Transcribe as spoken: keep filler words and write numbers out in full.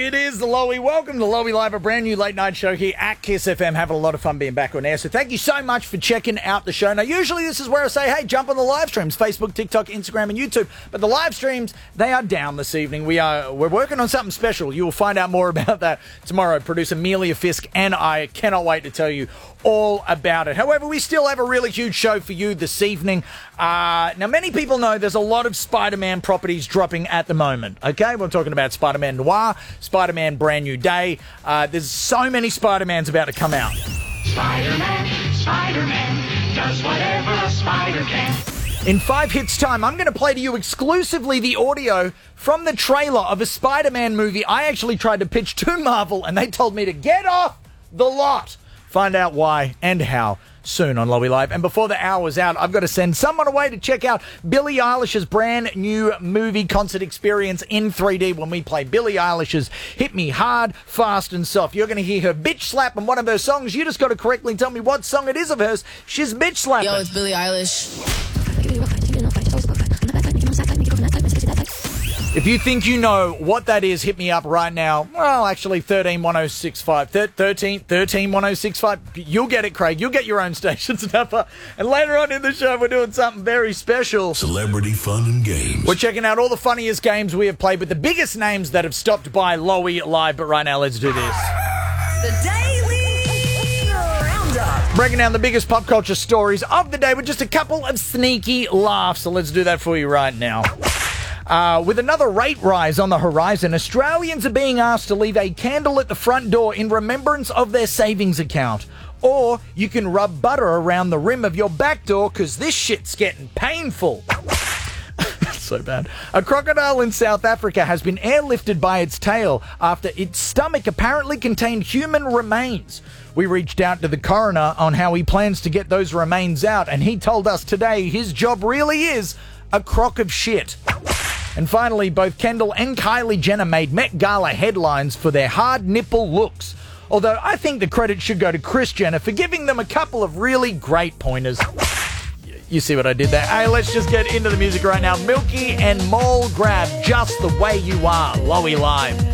It is the Lowy. Welcome to Lowy Live, a brand new late night show here at Kiss F M. Having a lot of fun being back on air. So thank you so much for checking out the show. Now, usually this is where I say, hey, jump on the live streams, Facebook, TikTok, Instagram, and YouTube. But the live streams, they are down this evening. We are, we're working on something special. You will find out more about that tomorrow. Producer Amelia Fisk and I cannot wait to tell you all about it. However, we still have a really huge show for you this evening. Uh, now, many people know there's a lot of Spider-Man properties dropping at the moment. Okay, we're talking about Spider-Man Noir, Spider-Man Brand New Day. Uh, there's so many Spider-Mans about to come out. Spider-Man, Spider-Man, does whatever a spider can. In five hits time, I'm going to play to you exclusively the audio from the trailer of a Spider-Man movie I actually tried to pitch to Marvel, and they told me to get off the lot. Find out why and how soon on Lowy Live. And before the hour's out, I've got to send someone away to check out Billie Eilish's brand new movie concert experience in three D when we play Billie Eilish's Hit Me Hard, Fast and Soft. You're going to hear her bitch slap on one of her songs. You just got to correctly tell me what song it is of hers she's bitch slapping. Yo, it's Billie Eilish. If you think you know what that is, hit me up right now. Well, actually, thirteen one oh six five. thirteen, thirteen one oh six five. You'll get it, Craig. You'll get your own station snapper. And later on in the show, we're doing something very special. Celebrity fun and games. We're checking out all the funniest games we have played with the biggest names that have stopped by Lowy Live. But right now, let's do this. The Daily Roundup. Breaking down the biggest pop culture stories of the day with just a couple of sneaky laughs. So let's do that for you right now. Uh, with another rate rise on the horizon, Australians are being asked to leave a candle at the front door in remembrance of their savings account. Or you can rub butter around the rim of your back door because this shit's getting painful. So bad. A crocodile in South Africa has been airlifted by its tail after its stomach apparently contained human remains. We reached out to the coroner on how he plans to get those remains out, and he told us today his job really is a crock of shit. And finally, both Kendall and Kylie Jenner made Met Gala headlines for their hard nipple looks. Although I think the credit should go to Kris Jenner for giving them a couple of really great pointers. You see what I did there? Hey, let's just get into the music right now. Milky and Mole Grab, Just the Way You Are, Lowy Live.